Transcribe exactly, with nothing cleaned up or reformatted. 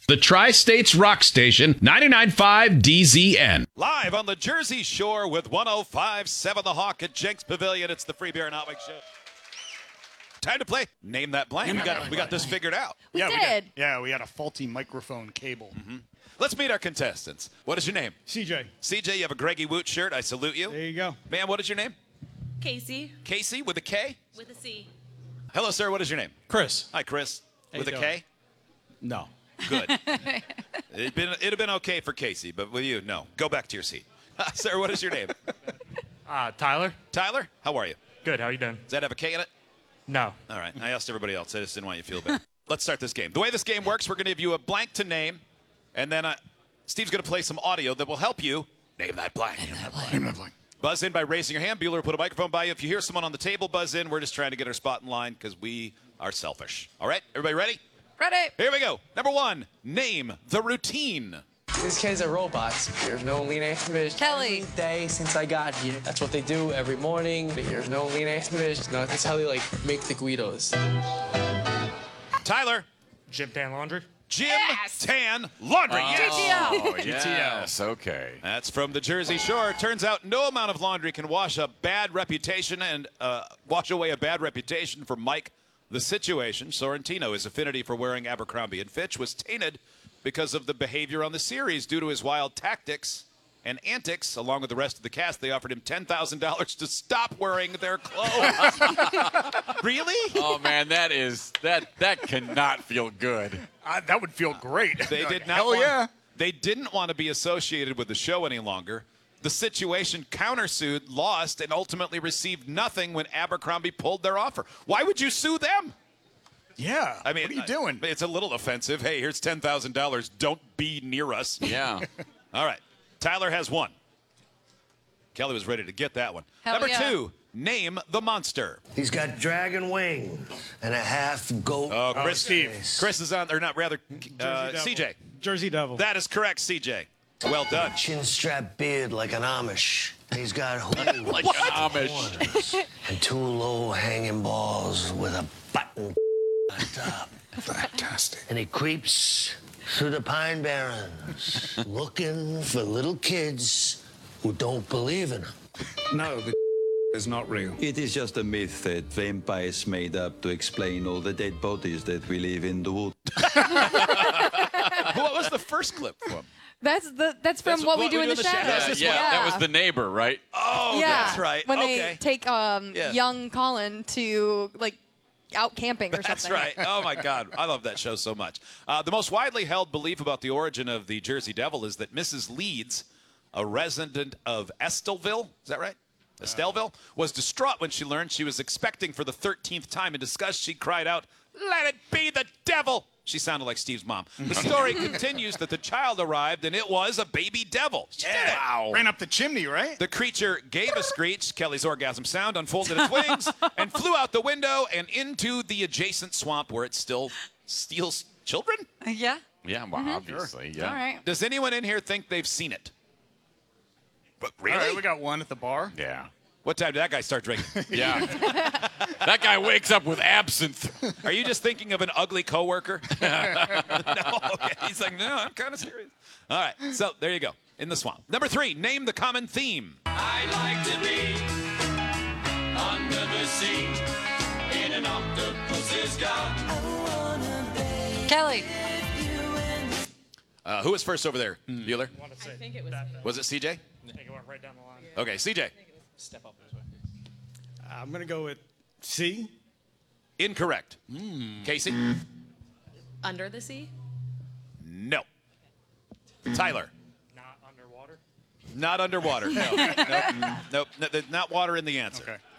The Tri-States Rock Station, ninety-nine point five D Z N. Live on the Jersey Shore with one oh five point seven The Hawk at Jenks Pavilion. It's the Free Beer and Hot Wings Show. Time to play Name That Blank. We got, we got this figured out. We yeah, did. We got, yeah, we had a faulty microphone cable. Mm-hmm. Let's meet our contestants. What is your name? C J. C J, you have a Greggy Woot shirt. I salute you. There you go. Man, what is your name? Casey. Casey with a K? With a C. Hello, sir. What is your name? Chris. Hi, Chris. How With a you K? No. Good. it'd, been, it'd have been okay for Casey, but with you, no. Go back to your seat. Sir, what is your name? Uh, Tyler. Tyler, how are you? Good. How you doing? Does that have a K in it? No. All right. I asked everybody else. I just didn't want you to feel bad. Let's start this game. The way this game works, we're going to give you a blank to name, and then uh, Steve's going to play some audio that will help you name that blank. Name that blank. Name that blank. Buzz in by raising your hand. Bueller will put a microphone by you. If you hear someone on the table buzz in, we're just trying to get our spot in line because we are selfish. All right? Everybody ready? Ready. Here we go. Number one, name the routine. These kids are robots. There's no lean activist. Kelly. Every day since I got here. That's what they do every morning. There's no lean activist. No, that's how they like make the Guidos. Tyler. Gym Tan Laundry. Gym Yes. Tan Laundry. Yes. Oh, yes. Okay. That's from the Jersey Shore. Turns out no amount of laundry can wash a bad reputation and uh, wash away a bad reputation for Mike the Situation. Sorrentino, his affinity for wearing Abercrombie and Fitch was tainted because of the behavior on the series. Due to his wild tactics and antics, along with the rest of the cast, they offered him ten thousand dollars to stop wearing their clothes. Really? Oh man, that is that that cannot feel good. Uh, that would feel great. They Like, did not Hell want, yeah. They didn't want to be associated with the show any longer. The Situation countersued, lost, and ultimately received nothing when Abercrombie pulled their offer. Why would you sue them? Yeah. I mean, what are you doing? It's a little offensive. Hey, here's ten thousand dollars. Don't be near us. Yeah. All right. Tyler has one. Kelly was ready to get that one. Hell Number yeah. two, name the monster. He's got dragon wings and a half goat. Oh, Oh, Chris. Steve. Chris is on, or not, rather, uh, Devil. C J. Jersey Devil. That is correct, C J. Well done. Chin strap beard like an Amish. He's got hooves Like an Amish. and two low hanging balls with a button on top. Fantastic. And he creeps through the Pine Barrens looking for little kids who don't believe in him. No, the is not real. It is just a myth that vampires made up to explain all the dead bodies that we leave in the wood. What was the first clip from? That's the that's from That's what, we What do We in Do the, in the shadows. Shadows. yeah, Yeah. that was the neighbor, right? Oh, yeah. that's right. When okay. they take um Yeah. young Colin to like out camping or That's something. right. Oh, my God. I love that show so much. Uh, the most widely held belief about the origin of the Jersey Devil is that Missus Leeds, a resident of Estelville, is that right? Estelville, was distraught when she learned she was expecting for the thirteenth time. In disgust, she cried out, "Let it be the devil!" She sounded like Steve's mom. The story continues that the child arrived and it was a baby devil. She did it. Wow. Ran up the chimney, right? The creature gave a screech, Kelly's orgasm sound, unfolded its wings, and flew out the window and into the adjacent swamp where it still steals children? Yeah. Yeah, well, obviously, yeah. All right. Does anyone in here think they've seen it? But really? All right, we got one at the bar. Yeah. What time did that guy start drinking? Yeah. That guy wakes up with absinthe. Are you just thinking of an ugly coworker? No. Okay. He's like, no, I'm kind of serious. All right. So there you go. In the swamp. Number three, name the common theme. I'd like to be under the sea in an octopus's gut. Kelly. Uh, who was first over there? Bueller? I think it was. Was it C J? I think it went right down the line. Okay, C J. Step up this way. I'm going to go with C. Incorrect. Casey? Under the sea. No. Tyler? Not underwater. Not underwater. No. nope. Nope. No, there's not water in the answer. Okay.